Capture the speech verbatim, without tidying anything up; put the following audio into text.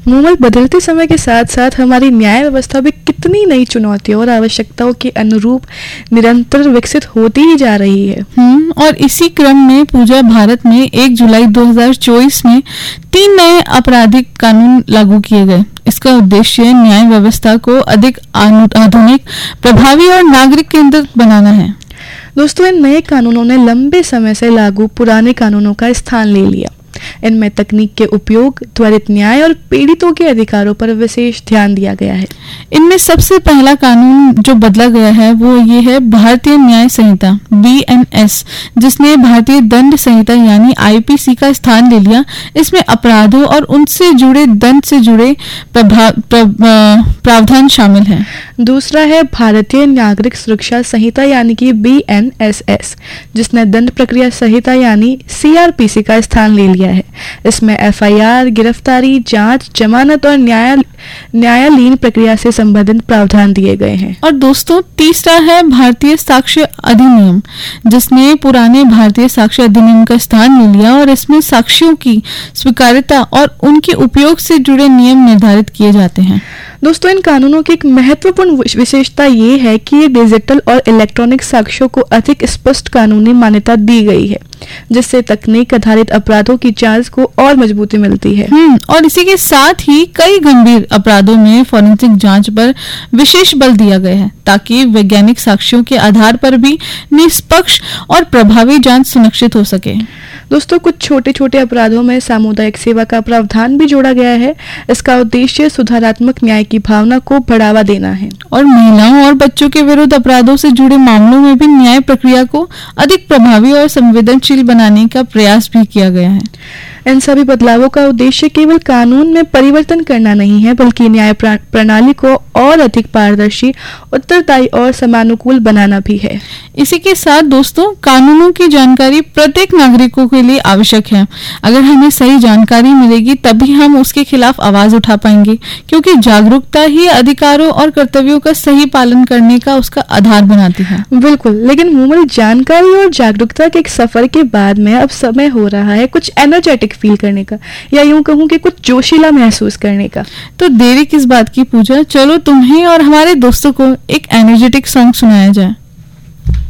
मूमल, बदलते समय के साथ साथ हमारी न्याय व्यवस्था भी कितनी नई चुनौतियों और आवश्यकताओं के अनुरूप निरंतर विकसित होती ही जा रही है। हम्म और इसी क्रम में पूजा, भारत में एक जुलाई दो हज़ार चौबीस में तीन नए आपराधिक कानून लागू किए गए। इसका उद्देश्य न्याय व्यवस्था को अधिक आधुनिक, प्रभावी और नागरिक केंद्रित बनाना है। दोस्तों, इन नए कानूनों ने लंबे समय से लागू पुराने कानूनों का स्थान ले लिया। इनमें तकनीक के उपयोग, त्वरित न्याय और पीड़ितों के अधिकारों पर विशेष ध्यान दिया गया है। इनमें सबसे पहला कानून जो बदला गया है वो ये है भारतीय न्याय संहिता बी एन एस, जिसने भारतीय दंड संहिता यानी आई पी सी का स्थान ले लिया। इसमें अपराधों और उनसे जुड़े दंड से जुड़े प्रावधान शामिल हैं। दूसरा है भारतीय नागरिक सुरक्षा संहिता यानी कि बी एन एस एस, जिसने दंड प्रक्रिया संहिता यानी सी आर पी सी का स्थान ले लिया है। इसमें एफ आई आर, गिरफ्तारी, जांच, जमानत और न्याय न्यायालीन प्रक्रिया से संबंधित प्रावधान दिए गए हैं। और दोस्तों, तीसरा है भारतीय साक्ष्य अधिनियम, जिसने पुराने भारतीय साक्ष्य अधिनियम का स्थान ले लिया और इसमें साक्ष्यों की स्वीकार्यता और उनके उपयोग से जुड़े नियम निर्धारित किए जाते हैं। दोस्तों, इन कानूनों की एक महत्वपूर्ण विशेषता ये है कि ये डिजिटल और इलेक्ट्रॉनिक साक्ष्यों को अधिक स्पष्ट कानूनी मान्यता दी गई है, जिससे तकनीक आधारित अपराधों की जांच को और मजबूती मिलती है। हम्म और इसी के साथ ही कई गंभीर अपराधों में फोरेंसिक जांच पर विशेष बल दिया गया है, ताकि वैज्ञानिक साक्ष्यों के आधार पर भी निष्पक्ष और प्रभावी जांच सुनिश्चित हो सके। दोस्तों, कुछ छोटे छोटे अपराधों में सामुदायिक सेवा का प्रावधान भी जोड़ा गया है। इसका उद्देश्य सुधारात्मक न्याय की भावना को बढ़ावा देना है। और महिलाओं और बच्चों के विरुद्ध अपराधों से जुड़े मामलों में भी न्याय प्रक्रिया को अधिक प्रभावी और संवेदनशील बनाने का प्रयास भी किया गया है। इन सभी बदलावों का उद्देश्य केवल कानून में परिवर्तन करना नहीं है, बल्कि न्याय प्रणाली को और अधिक पारदर्शी, उत्तरदायी और समानुकूल बनाना भी है। इसी के साथ दोस्तों, कानूनों की जानकारी प्रत्येक नागरिकों के लिए आवश्यक है। अगर हमें सही जानकारी मिलेगी तभी हम उसके खिलाफ आवाज उठा पाएंगे, क्योंकि जागरूकता ही अधिकारों और कर्तव्यों का सही पालन करने का उसका आधार बनाती है। बिल्कुल, लेकिन मूमल, जानकारी और जागरूकता के एक सफर के बाद में अब समय हो रहा है कुछ एनर्जेटिक फील करने का, या यूं कहूं कि कुछ जोशीला महसूस करने का। तो देरी किस बात की पूजा, चलो तुम्हें और हमारे दोस्तों को एक एनर्जेटिक सॉन्ग सुनाया जाए।